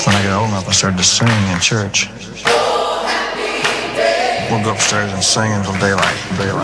When I got old enough, I started to sing in church. We'll go upstairs and sing until daylight.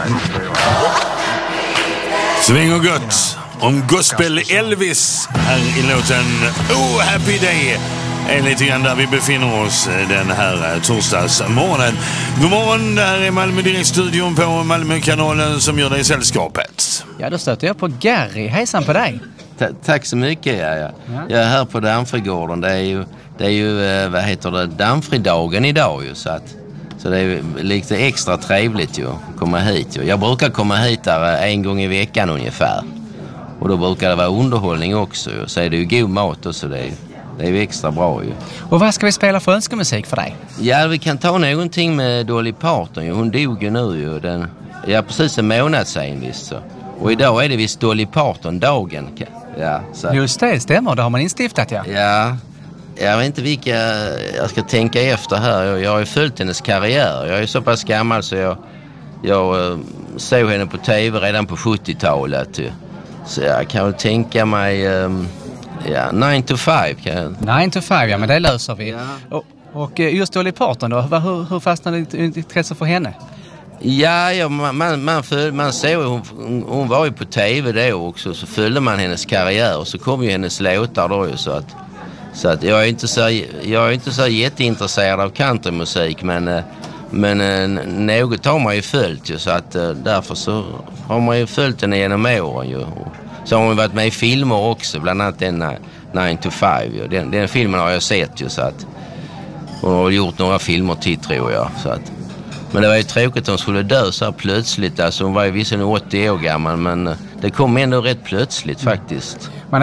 Sving och gott om gospel Elvis här i låten Oh Happy Day. Är lite grann där vi befinner oss den här torsdagsmorgonen. God morgon, där är Malmö Direkt-studion på Malmökanalen som gör dig sällskapet. Ja, då stöter jag på Gary. Hejsan på dig. Tack så mycket. Ja. Jag är här på Danfrigården. Det är ju vad heter det, Danfridagen idag ju, så det är lite extra trevligt ju att komma hit ju. Jag brukar komma hit där en gång i veckan ungefär. Och då brukar det vara underhållning också ju. Så är det ju god mat och så det är ju extra bra ju. Och vad ska vi spela för önskemusik för dig? Ja, vi kan ta någonting med Dolly Parton ju. Hon dog ju nu ju. Precis en månad sedan visst så. Och idag är det visst Dolly Parton-dagen. Ja, så. Just det, stämmer. Det har man instiftat, ja. Ja, jag vet inte vilka jag ska tänka efter här. Jag har ju följt hennes karriär. Jag är så pass gammal så jag såg henne på tv redan på 70-talet. Så jag kan väl tänka mig 9 to 5. 9 to 5, ja, men det löser vi. Ja. Och just Dolly Parton då, hur fastnade ditt intresse för henne? Ja, man såg hon var ju på tv då också, så följde man hennes karriär och så kom ju hennes låtar då ju, så att jag är inte så jätteintresserad av countrymusik, men något har man ju följt ju, så att därför så har man ju följt henne genom åren ju. Så har hon varit med i filmer också, bland annat den 9 to 5 ju. Den filmen har jag sett ju, så att hon har gjort några filmer till, tror jag, så att. Men det var ju tråkigt att hon skulle dö så här plötsligt. Alltså hon var ju visserligen 80 år gammal, men det kom ändå rätt plötsligt faktiskt. Man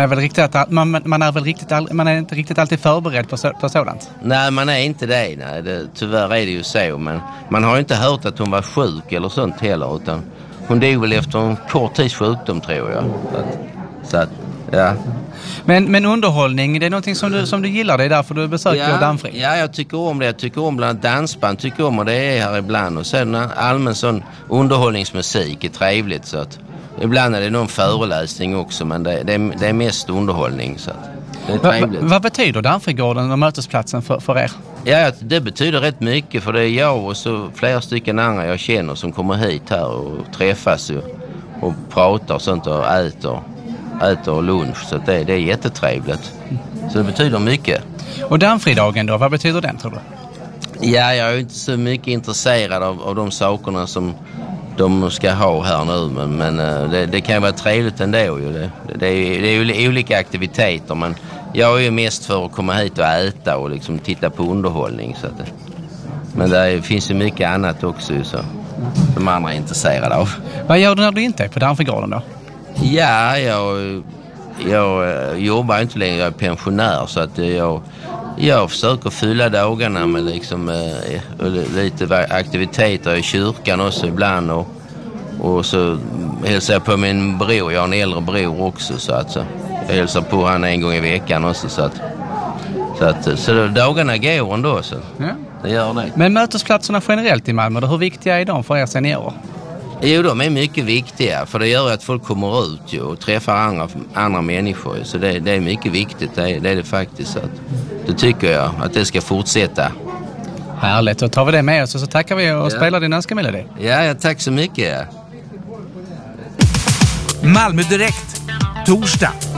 är inte riktigt alltid förberedd på sådant. Nej, man är inte det. Nej, tyvärr är det ju så. Men man har ju inte hört att hon var sjuk eller sånt heller. Utan hon dog väl efter en kort tids sjukdom, tror jag. Så att, ja. Men underhållning, det är någonting som du gillar, det är därför du besöker Danfri. Ja, jag tycker om det. Jag tycker om bland dansband, tycker om, och det är här ibland. Och sen allmän sån underhållningsmusik är trevligt, så att ibland är det någon föreläsning också, men det är mest underhållning, så att det är trevligt. Vad betyder Danfrigården och mötesplatsen för er? Ja, det betyder rätt mycket, för det är jag och så flera stycken andra jag känner som kommer hit här och träffas och pratar och sånt och äter lunch, så det är jättetrevligt. Så det betyder mycket. Och Danfridagen då, vad betyder den, tror du? Ja, jag är inte så mycket intresserad av de sakerna som de ska ha här nu, men det kan ju vara trevligt ändå ju. Det är ju olika aktiviteter, men jag är ju mest för att komma hit och äta och liksom titta på underhållning, så att men det finns ju mycket annat också ju, så de andra är intresserade av. Vad gör du när du inte är på Danfrigården då? Ja, jag jobbar inte längre, jag är pensionär, så att jag försöker fylla dagarna med liksom lite aktiviteter i kyrkan också ibland, och så hälsar jag på min bror, jag har en äldre bror också, så att jag hälsar på han en gång i veckan också, så dagarna går ändå, så det gör det. Men mötesplatserna generellt i Malmö, hur viktiga är de för er seniorer? Jo, de är mycket viktiga, för det gör att folk kommer ut och träffar andra människor. Så det är mycket viktigt, det är det faktiskt. Så det tycker jag att det ska fortsätta. Härligt, då tar vi det med oss och så tackar vi och spelar din önskemelodi. Ja, tack så mycket. Malmö Direkt, torsdag